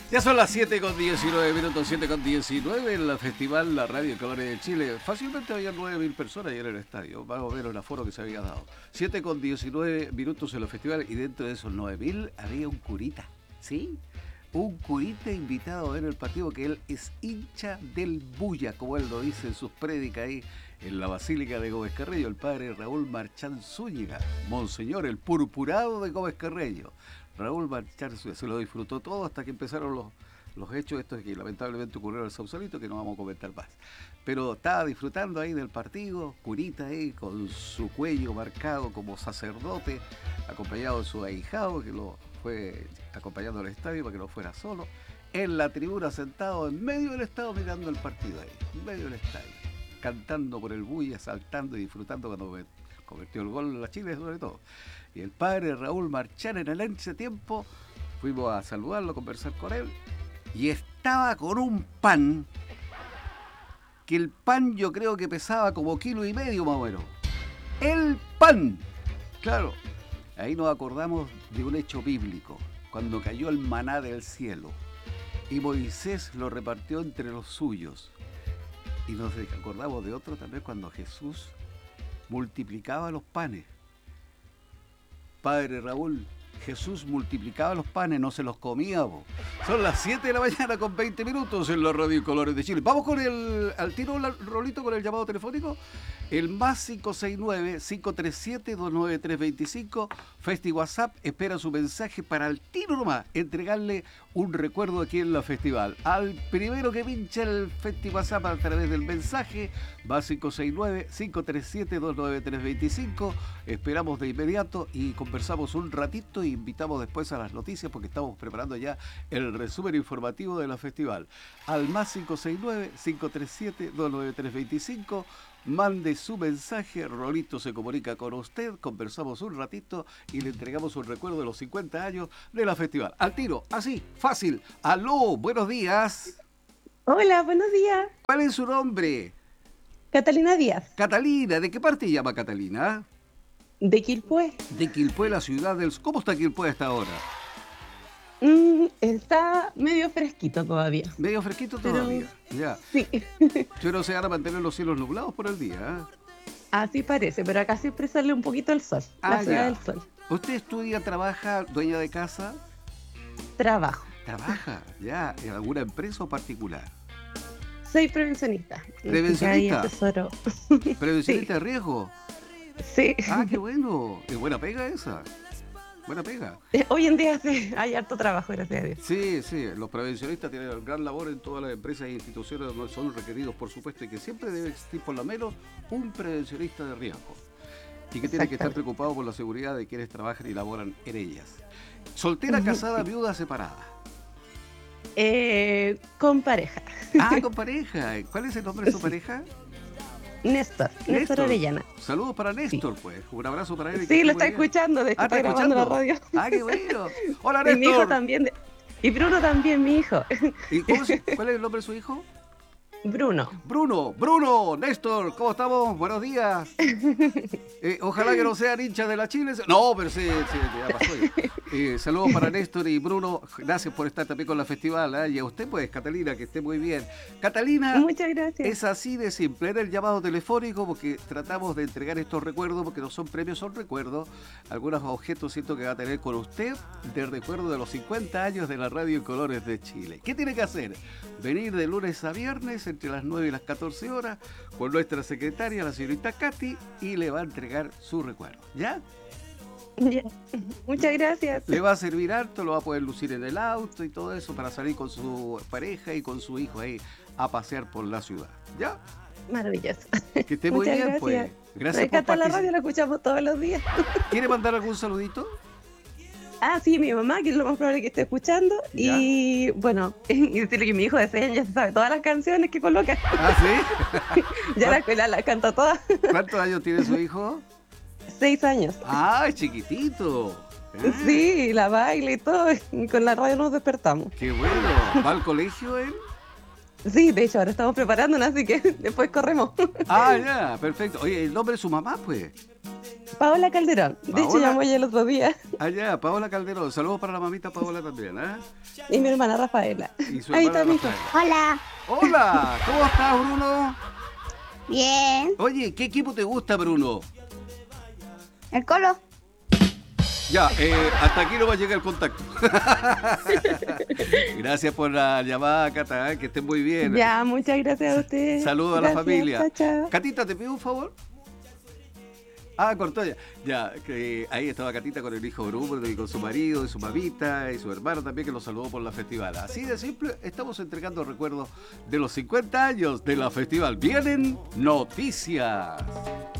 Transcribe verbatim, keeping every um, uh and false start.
Ya son las siete con diecinueve minutos, siete con diecinueve en el festival La Radio Colores de Chile. Fácilmente había nueve mil personas ayer en el estadio, más o menos el aforo que se había dado. siete con diecinueve minutos en el festival y dentro de esos nueve mil había un curita, ¿sí? Un curita invitado a ver el partido, que él es hincha del Bulla, como él lo dice en sus prédicas ahí en la Basílica de Gómez Carreño, el padre Raúl Marchán Zúñiga, Monseñor, el purpurado de Gómez Carreño. Raúl Marchán Zúñiga se lo disfrutó todo hasta que empezaron los, los hechos estos que lamentablemente ocurrieron en el Sausalito, que no vamos a comentar más. Pero estaba disfrutando ahí del partido, curita ahí con su cuello marcado como sacerdote, acompañado de su ahijado, que lo fue acompañando al estadio para que no fuera solo, en la tribuna sentado en medio del estadio mirando el partido ahí, en medio del estadio, cantando por el Bulla, saltando y disfrutando cuando convirtió el gol en la Chile sobre todo. Y el padre Raúl Marchán en el ese tiempo, fuimos a saludarlo, a conversar con él, y estaba con un pan, que el pan yo creo que pesaba como kilo y medio más o menos. El pan, claro. Ahí nos acordamos de un hecho bíblico, cuando cayó el maná del cielo y Moisés lo repartió entre los suyos. Y nos acordamos de otro también cuando Jesús multiplicaba los panes. Padre Raúl, Jesús multiplicaba los panes, no se los comía. Bo. Son las siete de la mañana con veinte minutos en la Radio Colores de Chile. Vamos con el, al tiro, Rolito, con el llamado telefónico. El más cinco seis nueve, cinco tres siete, dos nueve tres dos cinco. Festi WhatsApp espera su mensaje para el tiro nomás, entregarle un recuerdo aquí en la festival. Al primero que pinche el Festi WhatsApp a través del mensaje, más cinco seis nueve, cinco tres siete, dos nueve tres dos cinco. Esperamos de inmediato y conversamos un ratito e invitamos después a las noticias porque estamos preparando ya el resumen informativo de la festival. Al más cinco seis nueve, cinco tres siete, dos nueve tres dos cinco. Mande su mensaje, Rolito se comunica con usted, conversamos un ratito y le entregamos un recuerdo de los cincuenta años de la festival. Al tiro, así, fácil. Aló, buenos días. Hola, buenos días. ¿Cuál es su nombre? Catalina Díaz. Catalina, ¿de qué parte llama Catalina? De Quilpué. De Quilpué, la ciudad del... ¿Cómo está Quilpué hasta ahora? Mm, está medio fresquito todavía. Medio fresquito todavía, pero... ya. Sí. Pero se van a mantener los cielos nublados por el día, ¿eh? Así parece, pero acá siempre sale un poquito el sol. Ah, la ciudad ya. del sol. ¿Usted estudia, trabaja, dueña de casa? Trabajo. ¿Trabaja? Ya, ¿en alguna empresa o particular? Soy prevencionista. ¿Prevencionista? Asesoro. ¿Prevencionista Sí. de riesgo? Sí. Ah, qué bueno. Es buena pega esa. Buena pega. Hoy en día sí, hay harto trabajo, gracias a Dios. Sí, sí, los prevencionistas tienen gran labor en todas las empresas e instituciones donde son requeridos, por supuesto, y que siempre debe existir por lo menos un prevencionista de riesgo. Y que tiene que estar preocupado por la seguridad de quienes trabajan y laboran en ellas. ¿Soltera, casada, viuda, separada? Eh, con pareja. Ah, con pareja. ¿Cuál es el nombre de su pareja? Néstor, Néstor, Néstor Orellana. Saludos para Néstor, sí. Pues. Un abrazo para él. Sí, lo está escuchando, de hecho, ah, está grabando la radio. Ah, qué bueno. Hola, Néstor. Y mi hijo también. De... Y Bruno también, mi hijo. ¿Y cómo se... cuál es el nombre de su hijo? Bruno. Bruno, Bruno, Néstor, ¿cómo estamos? Buenos días. Eh, ojalá que no sean hinchas de la Chile. No, pero sí, sí ya pasó. Eh, saludos para Néstor y Bruno. Gracias por estar también con la festival. ¿eh? Y a usted, pues, Catalina, que esté muy bien. Catalina, muchas gracias. Es así de simple. Era el llamado telefónico porque tratamos de entregar estos recuerdos, porque no son premios, son recuerdos. Algunos objetos siento que va a tener con usted de recuerdo de los cincuenta años de la Radio Colores de Chile. ¿Qué tiene que hacer? Venir de lunes a viernes entre las nueve y las catorce horas con nuestra secretaria, la señorita Katy, y le va a entregar su recuerdo. ¿Ya? Ya. Muchas gracias. Le va a servir harto, lo va a poder lucir en el auto y todo eso para salir con su pareja y con su hijo ahí a pasear por la ciudad. ¿Ya? Maravilloso. Que esté muy bien, gracias. pues. Gracias Me encanta por la radio, la escuchamos todos los días. ¿Quiere mandar algún saludito? Ah, sí, mi mamá, que es lo más probable que esté escuchando. ¿Ya? Y bueno, y decirle que mi hijo de seis años ya se sabe todas las canciones que coloca. ¿Ah, sí? Ya la escuela la canta todas. ¿Cuántos años tiene su hijo? Seis años. Ah, es chiquitito. Ah. Sí, la baila y todo. Y con la radio nos despertamos. Qué bueno. ¿Va al colegio él? Sí, de hecho, ahora estamos preparándonos, así que después corremos. Ah, ya, perfecto. Oye, el nombre de su mamá, pues. Paola Calderón. De hecho, Paola. llamó ella el otro día. Ah, ya, Paola Calderón. Saludos para la mamita Paola también, ¿eh? Y mi hermana Rafaela. Y su Ahí hermana está mi hijo. Rafaela. Hola. Hola, ¿cómo estás, Bruno? Bien. Oye, ¿qué equipo te gusta, Bruno? ¿El Colo? Ya, eh, hasta aquí no va a llegar el contacto. Gracias por la llamada, Cata, ¿eh? Que estén muy bien. Ya, muchas gracias a ustedes. Saludos a la Gracias, familia. chao, chao. Catita, ¿te pido un favor? Ah, cortó ya. Ya, que ahí estaba Catita con el hijo Bruno y con su marido y su mamita y su hermano también, que los saludó por la festival. Así de simple, estamos entregando recuerdos de los cincuenta años de la festival. Vienen noticias.